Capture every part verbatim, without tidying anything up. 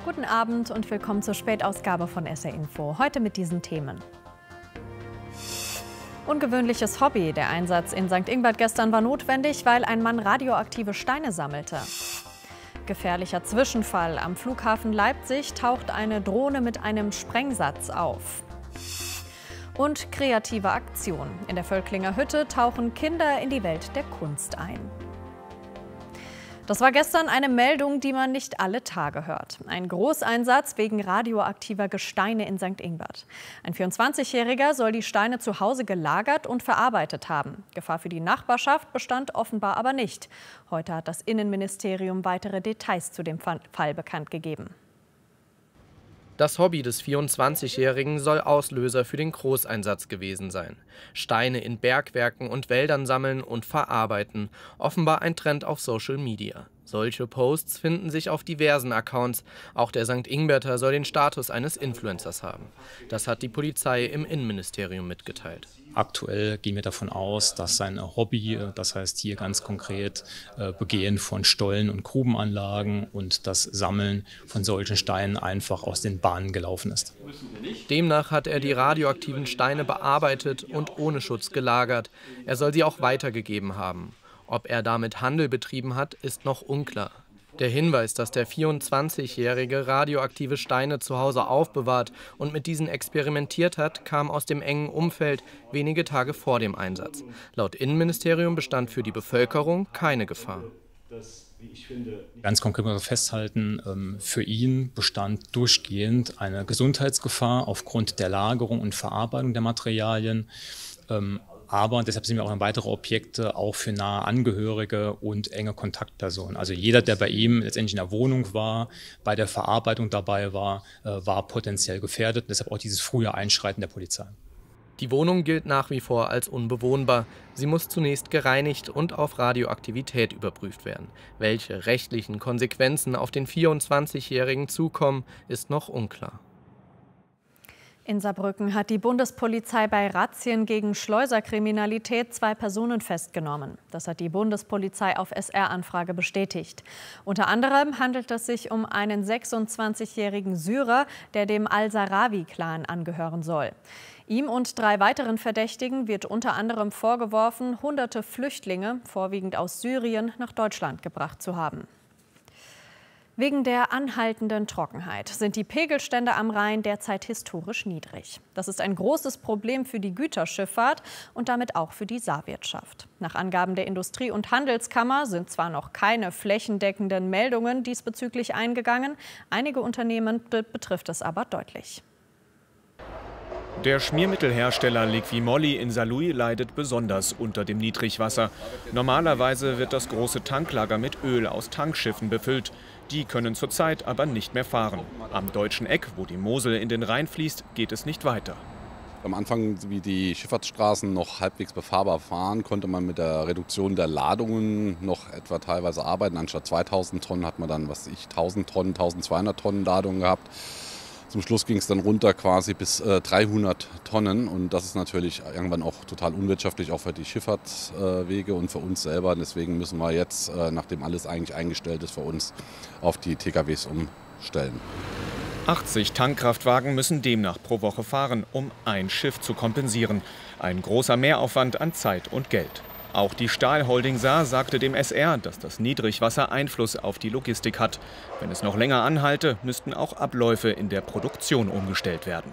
Guten Abend und willkommen zur Spätausgabe von S R Info. Heute mit diesen Themen. Ungewöhnliches Hobby. Der Einsatz in Sankt Ingbert gestern war notwendig, weil ein Mann radioaktive Steine sammelte. Gefährlicher Zwischenfall. Am Flughafen Leipzig taucht eine Drohne mit einem Sprengsatz auf. Und kreative Aktion. In der Völklinger Hütte tauchen Kinder in die Welt der Kunst ein. Das war gestern eine Meldung, die man nicht alle Tage hört. Ein Großeinsatz wegen radioaktiver Gesteine in Sankt Ingbert. Ein vierundzwanzigjähriger soll die Steine zu Hause gelagert und verarbeitet haben. Gefahr für die Nachbarschaft bestand offenbar aber nicht. Heute hat das Innenministerium weitere Details zu dem Fall bekannt gegeben. Das Hobby des vierundzwanzigjährigen soll Auslöser für den Großeinsatz gewesen sein. Steine in Bergwerken und Wäldern sammeln und verarbeiten. Offenbar ein Trend auf Social Media. Solche Posts finden sich auf diversen Accounts. Auch der Sankt Ingberter soll den Status eines Influencers haben. Das hat die Polizei im Innenministerium mitgeteilt. Aktuell gehen wir davon aus, dass sein Hobby, das heißt hier ganz konkret Begehen von Stollen- und Grubenanlagen und das Sammeln von solchen Steinen einfach aus den Bahnen gelaufen ist. Demnach hat er die radioaktiven Steine bearbeitet und ohne Schutz gelagert. Er soll sie auch weitergegeben haben. Ob er damit Handel betrieben hat, ist noch unklar. Der Hinweis, dass der vierundzwanzigjährige radioaktive Steine zu Hause aufbewahrt und mit diesen experimentiert hat, kam aus dem engen Umfeld wenige Tage vor dem Einsatz. Laut Innenministerium bestand für die Bevölkerung keine Gefahr. Ganz konkret muss man festhalten, für ihn bestand durchgehend eine Gesundheitsgefahr aufgrund der Lagerung und Verarbeitung der Materialien. Aber deshalb sind wir auch in weitere Objekte auch für nahe Angehörige und enge Kontaktpersonen. Also jeder, der bei ihm letztendlich in der Wohnung war, bei der Verarbeitung dabei war, war potenziell gefährdet. Deshalb auch dieses frühe Einschreiten der Polizei. Die Wohnung gilt nach wie vor als unbewohnbar. Sie muss zunächst gereinigt und auf Radioaktivität überprüft werden. Welche rechtlichen Konsequenzen auf den vierundzwanzigjährigen zukommen, ist noch unklar. In Saarbrücken hat die Bundespolizei bei Razzien gegen Schleuserkriminalität zwei Personen festgenommen. Das hat die Bundespolizei auf S R-Anfrage bestätigt. Unter anderem handelt es sich um einen sechsundzwanzigjährigen Syrer, der dem Al-Sarawi-Clan angehören soll. Ihm und drei weiteren Verdächtigen wird unter anderem vorgeworfen, hunderte Flüchtlinge, vorwiegend aus Syrien, nach Deutschland gebracht zu haben. Wegen der anhaltenden Trockenheit sind die Pegelstände am Rhein derzeit historisch niedrig. Das ist ein großes Problem für die Güterschifffahrt und damit auch für die Saarwirtschaft. Nach Angaben der Industrie- und Handelskammer sind zwar noch keine flächendeckenden Meldungen diesbezüglich eingegangen, einige Unternehmen betrifft es aber deutlich. Der Schmiermittelhersteller Liqui-Moly in Saarlouis leidet besonders unter dem Niedrigwasser. Normalerweise wird das große Tanklager mit Öl aus Tankschiffen befüllt. Die können zurzeit aber nicht mehr fahren. Am Deutschen Eck, wo die Mosel in den Rhein fließt, geht es nicht weiter. Am Anfang, wie die Schifffahrtsstraßen noch halbwegs befahrbar waren, konnte man mit der Reduktion der Ladungen noch etwa teilweise arbeiten. Anstatt zweitausend Tonnen hat man dann, was ich, tausend Tonnen, tausendzweihundert Tonnen Ladungen gehabt. Zum Schluss ging es dann runter quasi bis äh, dreihundert Tonnen und das ist natürlich irgendwann auch total unwirtschaftlich, auch für die Schifffahrtswege äh, und für uns selber. Deswegen müssen wir jetzt, äh, nachdem alles eigentlich eingestellt ist für uns, auf die T K Ws umstellen. achtzig Tankkraftwagen müssen demnach pro Woche fahren, um ein Schiff zu kompensieren. Ein großer Mehraufwand an Zeit und Geld. Auch die Stahlholding Saar sagte dem S R, dass das Niedrigwasser Einfluss auf die Logistik hat. Wenn es noch länger anhalte, müssten auch Abläufe in der Produktion umgestellt werden.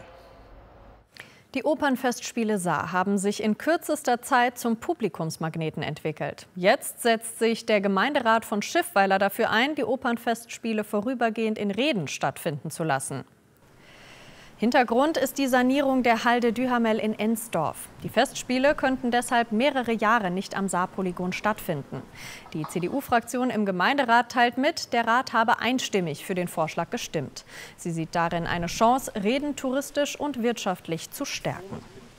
Die Opernfestspiele Saar haben sich in kürzester Zeit zum Publikumsmagneten entwickelt. Jetzt setzt sich der Gemeinderat von Schiffweiler dafür ein, die Opernfestspiele vorübergehend in Rheden stattfinden zu lassen. Hintergrund ist die Sanierung der Halde Duhamel in Ensdorf. Die Festspiele könnten deshalb mehrere Jahre nicht am Saarpolygon stattfinden. Die C D U-Fraktion im Gemeinderat teilt mit, der Rat habe einstimmig für den Vorschlag gestimmt. Sie sieht darin eine Chance, Rheden touristisch und wirtschaftlich zu stärken.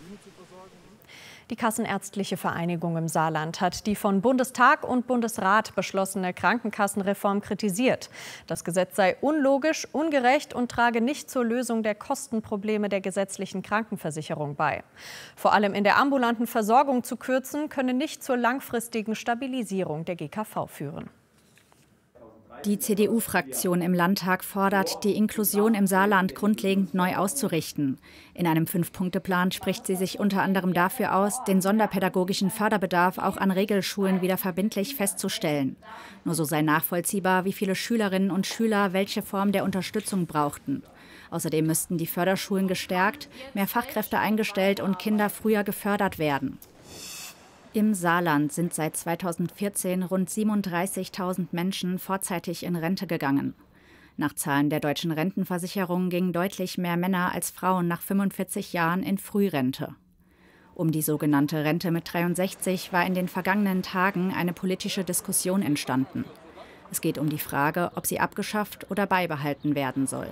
Die Kassenärztliche Vereinigung im Saarland hat die von Bundestag und Bundesrat beschlossene Krankenkassenreform kritisiert. Das Gesetz sei unlogisch, ungerecht und trage nicht zur Lösung der Kostenprobleme der gesetzlichen Krankenversicherung bei. Vor allem in der ambulanten Versorgung zu kürzen, könne nicht zur langfristigen Stabilisierung der G K V führen. Die C D U-Fraktion im Landtag fordert, die Inklusion im Saarland grundlegend neu auszurichten. In einem Fünf-Punkte-Plan spricht sie sich unter anderem dafür aus, den sonderpädagogischen Förderbedarf auch an Regelschulen wieder verbindlich festzustellen. Nur so sei nachvollziehbar, wie viele Schülerinnen und Schüler welche Form der Unterstützung brauchten. Außerdem müssten die Förderschulen gestärkt, mehr Fachkräfte eingestellt und Kinder früher gefördert werden. Im Saarland sind seit zweitausendvierzehn rund siebenunddreißigtausend Menschen vorzeitig in Rente gegangen. Nach Zahlen der Deutschen Rentenversicherung gingen deutlich mehr Männer als Frauen nach fünfundvierzig Jahren in Frührente. Um die sogenannte Rente mit dreiundsechzig war in den vergangenen Tagen eine politische Diskussion entstanden. Es geht um die Frage, ob sie abgeschafft oder beibehalten werden soll.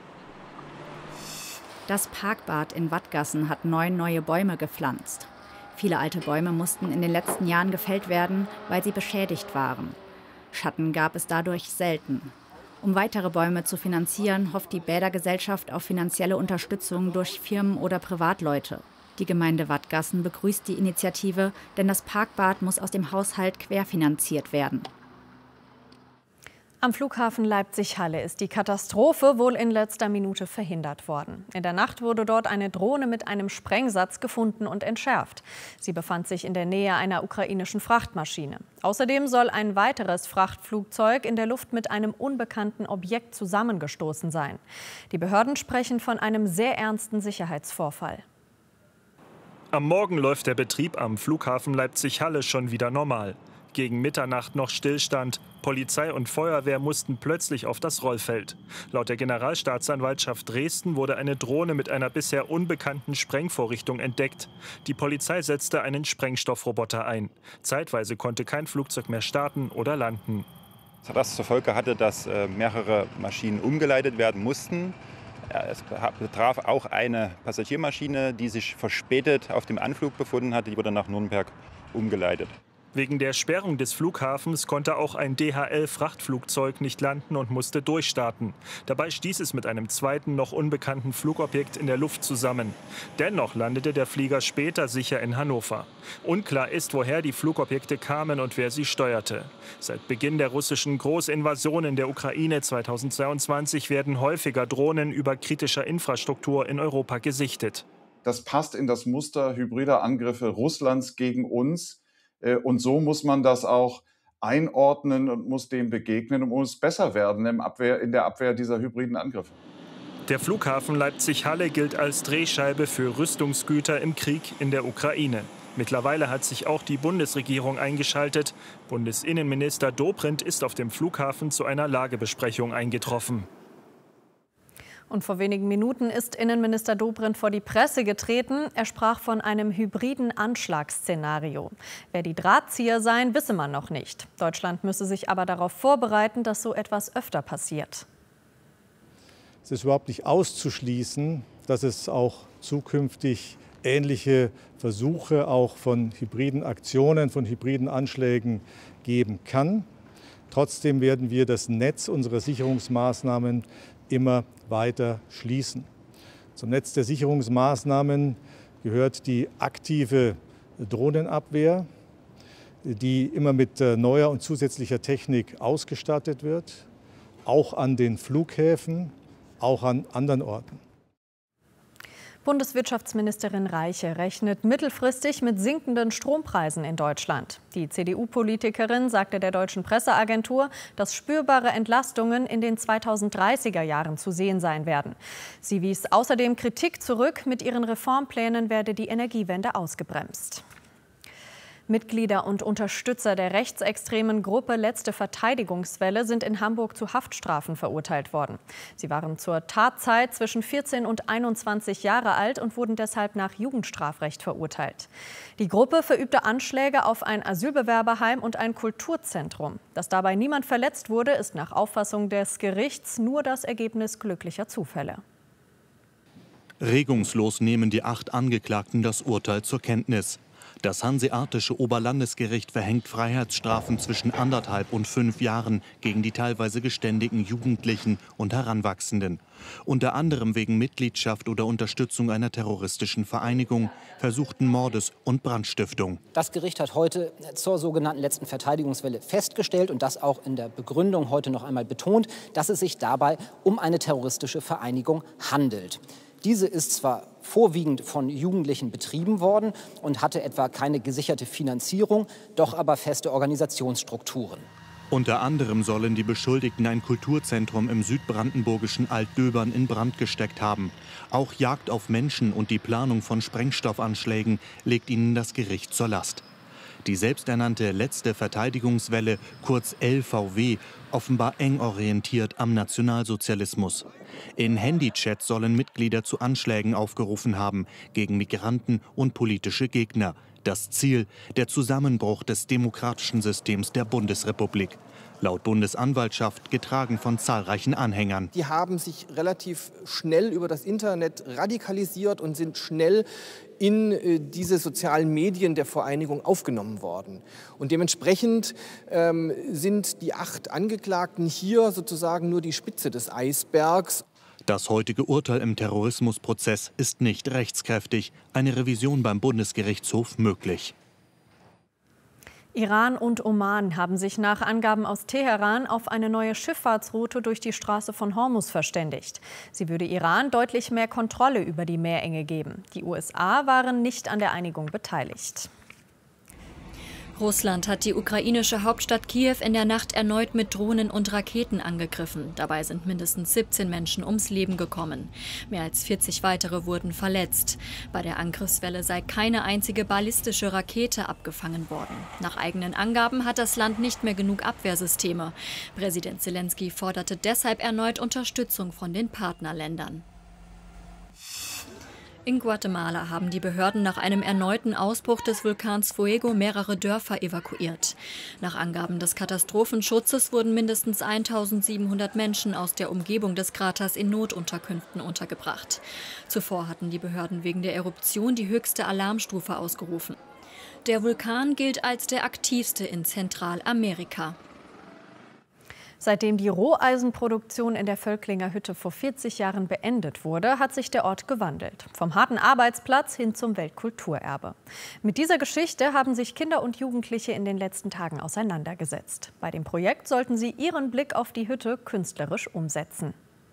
Das Parkbad in Wattgassen hat neun neue Bäume gepflanzt. Viele alte Bäume mussten in den letzten Jahren gefällt werden, weil sie beschädigt waren. Schatten gab es dadurch selten. Um weitere Bäume zu finanzieren, hofft die Bädergesellschaft auf finanzielle Unterstützung durch Firmen oder Privatleute. Die Gemeinde Wattgassen begrüßt die Initiative, denn das Parkbad muss aus dem Haushalt querfinanziert werden. Am Flughafen Leipzig-Halle ist die Katastrophe wohl in letzter Minute verhindert worden. In der Nacht wurde dort eine Drohne mit einem Sprengsatz gefunden und entschärft. Sie befand sich in der Nähe einer ukrainischen Frachtmaschine. Außerdem soll ein weiteres Frachtflugzeug in der Luft mit einem unbekannten Objekt zusammengestoßen sein. Die Behörden sprechen von einem sehr ernsten Sicherheitsvorfall. Am Morgen läuft der Betrieb am Flughafen Leipzig-Halle schon wieder normal. Gegen Mitternacht noch Stillstand. Polizei und Feuerwehr mussten plötzlich auf das Rollfeld. Laut der Generalstaatsanwaltschaft Dresden wurde eine Drohne mit einer bisher unbekannten Sprengvorrichtung entdeckt. Die Polizei setzte einen Sprengstoffroboter ein. Zeitweise konnte kein Flugzeug mehr starten oder landen. Was zur Folge hatte, dass mehrere Maschinen umgeleitet werden mussten. Es betraf auch eine Passagiermaschine, die sich verspätet auf dem Anflug befunden hatte. Die wurde nach Nürnberg umgeleitet. Wegen der Sperrung des Flughafens konnte auch ein D H L-Frachtflugzeug nicht landen und musste durchstarten. Dabei stieß es mit einem zweiten, noch unbekannten Flugobjekt in der Luft zusammen. Dennoch landete der Flieger später sicher in Hannover. Unklar ist, woher die Flugobjekte kamen und wer sie steuerte. Seit Beginn der russischen Großinvasion in der Ukraine zweitausendzweiundzwanzig werden häufiger Drohnen über kritischer Infrastruktur in Europa gesichtet. Das passt in das Muster hybrider Angriffe Russlands gegen uns. Und so muss man das auch einordnen und muss dem begegnen und muss besser werden im Abwehr, in der Abwehr dieser hybriden Angriffe. Der Flughafen Leipzig-Halle gilt als Drehscheibe für Rüstungsgüter im Krieg in der Ukraine. Mittlerweile hat sich auch die Bundesregierung eingeschaltet. Bundesinnenminister Dobrindt ist auf dem Flughafen zu einer Lagebesprechung eingetroffen. Und vor wenigen Minuten ist Innenminister Dobrindt vor die Presse getreten. Er sprach von einem hybriden Anschlagsszenario. Wer die Drahtzieher seien, wisse man noch nicht. Deutschland müsse sich aber darauf vorbereiten, dass so etwas öfter passiert. Es ist überhaupt nicht auszuschließen, dass es auch zukünftig ähnliche Versuche auch von hybriden Aktionen, von hybriden Anschlägen geben kann. Trotzdem werden wir das Netz unserer Sicherungsmaßnahmen immer weiter schließen. Zum Netz der Sicherungsmaßnahmen gehört die aktive Drohnenabwehr, die immer mit neuer und zusätzlicher Technik ausgestattet wird, auch an den Flughäfen, auch an anderen Orten. Bundeswirtschaftsministerin Reiche rechnet mittelfristig mit sinkenden Strompreisen in Deutschland. Die C D U-Politikerin sagte der Deutschen Presseagentur, dass spürbare Entlastungen in den zweitausenddreißiger Jahren zu sehen sein werden. Sie wies außerdem Kritik zurück, mit ihren Reformplänen werde die Energiewende ausgebremst. Mitglieder und Unterstützer der rechtsextremen Gruppe Letzte Verteidigungswelle sind in Hamburg zu Haftstrafen verurteilt worden. Sie waren zur Tatzeit zwischen vierzehn und einundzwanzig Jahre alt und wurden deshalb nach Jugendstrafrecht verurteilt. Die Gruppe verübte Anschläge auf ein Asylbewerberheim und ein Kulturzentrum. Dass dabei niemand verletzt wurde, ist nach Auffassung des Gerichts nur das Ergebnis glücklicher Zufälle. Regungslos nehmen die acht Angeklagten das Urteil zur Kenntnis. Das Hanseatische Oberlandesgericht verhängt Freiheitsstrafen zwischen anderthalb und fünf Jahren gegen die teilweise geständigen Jugendlichen und Heranwachsenden. Unter anderem wegen Mitgliedschaft oder Unterstützung einer terroristischen Vereinigung, versuchten Mordes und Brandstiftung. Das Gericht hat heute zur sogenannten letzten Verteidigungswelle festgestellt und das auch in der Begründung heute noch einmal betont, dass es sich dabei um eine terroristische Vereinigung handelt. Diese ist zwar vorwiegend von Jugendlichen betrieben worden und hatte etwa keine gesicherte Finanzierung, doch aber feste Organisationsstrukturen. Unter anderem sollen die Beschuldigten ein Kulturzentrum im südbrandenburgischen Altdöbern in Brand gesteckt haben. Auch Jagd auf Menschen und die Planung von Sprengstoffanschlägen legt ihnen das Gericht zur Last. Die selbsternannte letzte Verteidigungswelle, kurz L V W, offenbar eng orientiert am Nationalsozialismus. In Handychats sollen Mitglieder zu Anschlägen aufgerufen haben gegen Migranten und politische Gegner. Das Ziel, der Zusammenbruch des demokratischen Systems der Bundesrepublik. Laut Bundesanwaltschaft getragen von zahlreichen Anhängern. Die haben sich relativ schnell über das Internet radikalisiert und sind schnell in äh, diese sozialen Medien der Vereinigung aufgenommen worden. Und dementsprechend ähm, sind die acht Angeklagten hier sozusagen nur die Spitze des Eisbergs. Das heutige Urteil im Terrorismusprozess ist nicht rechtskräftig. Eine Revision beim Bundesgerichtshof möglich. Iran und Oman haben sich nach Angaben aus Teheran auf eine neue Schifffahrtsroute durch die Straße von Hormuz verständigt. Sie würde Iran deutlich mehr Kontrolle über die Meerenge geben. Die U S A waren nicht an der Einigung beteiligt. Russland hat die ukrainische Hauptstadt Kiew in der Nacht erneut mit Drohnen und Raketen angegriffen. Dabei sind mindestens siebzehn Menschen ums Leben gekommen. Mehr als vierzig weitere wurden verletzt. Bei der Angriffswelle sei keine einzige ballistische Rakete abgefangen worden. Nach eigenen Angaben hat das Land nicht mehr genug Abwehrsysteme. Präsident Selenskyj forderte deshalb erneut Unterstützung von den Partnerländern. In Guatemala haben die Behörden nach einem erneuten Ausbruch des Vulkans Fuego mehrere Dörfer evakuiert. Nach Angaben des Katastrophenschutzes wurden mindestens eintausendsiebenhundert Menschen aus der Umgebung des Kraters in Notunterkünften untergebracht. Zuvor hatten die Behörden wegen der Eruption die höchste Alarmstufe ausgerufen. Der Vulkan gilt als der aktivste in Zentralamerika. Seitdem die Roheisenproduktion in der Völklinger Hütte vor vierzig Jahren beendet wurde, hat sich der Ort gewandelt. Vom harten Arbeitsplatz hin zum Weltkulturerbe. Mit dieser Geschichte haben sich Kinder und Jugendliche in den letzten Tagen auseinandergesetzt. Bei dem Projekt sollten sie ihren Blick auf die Hütte künstlerisch umsetzen.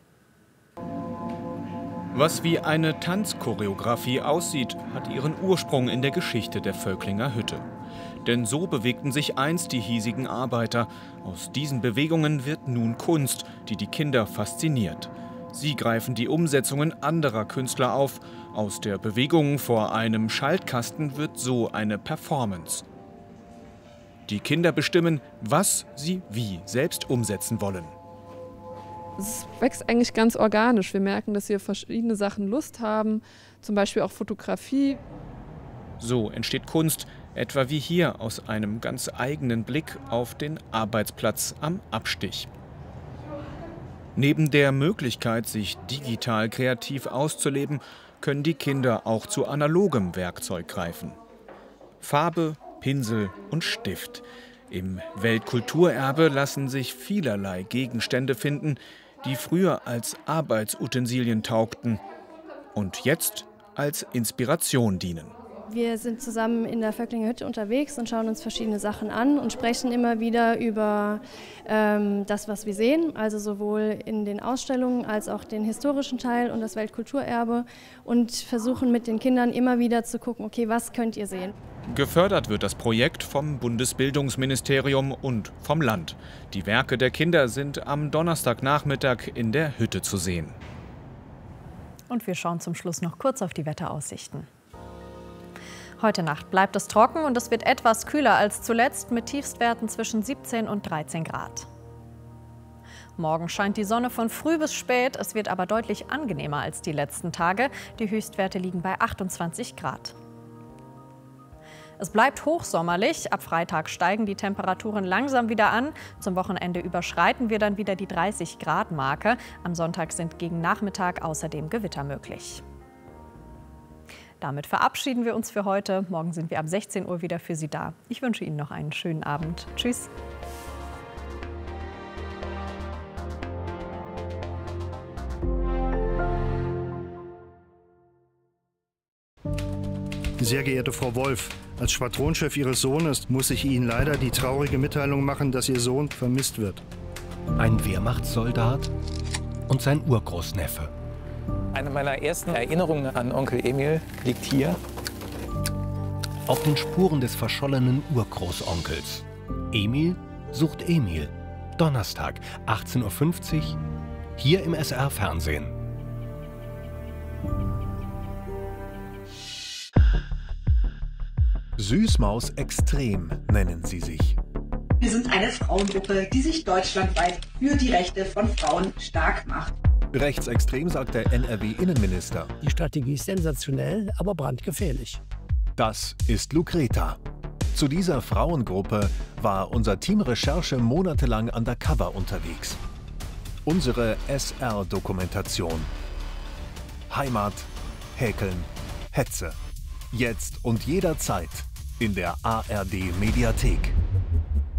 Was wie eine Tanzchoreografie aussieht, hat ihren Ursprung in der Geschichte der Völklinger Hütte. Denn so bewegten sich einst die hiesigen Arbeiter. Aus diesen Bewegungen wird nun Kunst, die die Kinder fasziniert. Sie greifen die Umsetzungen anderer Künstler auf. Aus der Bewegung vor einem Schaltkasten wird so eine Performance. Die Kinder bestimmen, was sie wie selbst umsetzen wollen. Es wächst eigentlich ganz organisch. Wir merken, dass wir verschiedene Sachen Lust haben, zum Beispiel auch Fotografie. So entsteht Kunst, etwa wie hier aus einem ganz eigenen Blick auf den Arbeitsplatz am Abstich. Neben der Möglichkeit, sich digital kreativ auszuleben, können die Kinder auch zu analogem Werkzeug greifen. Farbe, Pinsel und Stift. Im Weltkulturerbe lassen sich vielerlei Gegenstände finden, die früher als Arbeitsutensilien taugten und jetzt als Inspiration dienen. Wir sind zusammen in der Völklinger Hütte unterwegs und schauen uns verschiedene Sachen an und sprechen immer wieder über ähm, das, was wir sehen, also sowohl in den Ausstellungen als auch den historischen Teil und das Weltkulturerbe und versuchen mit den Kindern immer wieder zu gucken, okay, was könnt ihr sehen? Gefördert wird das Projekt vom Bundesbildungsministerium und vom Land. Die Werke der Kinder sind am Donnerstagnachmittag in der Hütte zu sehen. Und wir schauen zum Schluss noch kurz auf die Wetteraussichten. Heute Nacht bleibt es trocken und es wird etwas kühler als zuletzt mit Tiefstwerten zwischen siebzehn und dreizehn Grad. Morgen scheint die Sonne von früh bis spät, es wird aber deutlich angenehmer als die letzten Tage. Die Höchstwerte liegen bei achtundzwanzig Grad. Es bleibt hochsommerlich. Ab Freitag steigen die Temperaturen langsam wieder an. Zum Wochenende überschreiten wir dann wieder die dreißig Grad Marke. Am Sonntag sind gegen Nachmittag außerdem Gewitter möglich. Damit verabschieden wir uns für heute. Morgen sind wir ab sechzehn Uhr wieder für Sie da. Ich wünsche Ihnen noch einen schönen Abend. Tschüss. Sehr geehrte Frau Wolf, als Schwadronchef Ihres Sohnes muss ich Ihnen leider die traurige Mitteilung machen, dass Ihr Sohn vermisst wird. Ein Wehrmachtssoldat und sein Urgroßneffe. Eine meiner ersten Erinnerungen an Onkel Emil liegt hier. Auf den Spuren des verschollenen Urgroßonkels. Emil sucht Emil. Donnerstag, achtzehn Uhr fünfzig, hier im S R-Fernsehen. Süßmaus Extrem nennen sie sich. Wir sind eine Frauengruppe, die sich deutschlandweit für die Rechte von Frauen stark macht. Rechtsextrem, sagt der N R W-Innenminister. Die Strategie ist sensationell, aber brandgefährlich. Das ist Lucreta. Zu dieser Frauengruppe war unser Team Recherche monatelang undercover unterwegs. Unsere S R-Dokumentation. Heimat, Häkeln, Hetze. Jetzt und jederzeit in der A R D-Mediathek.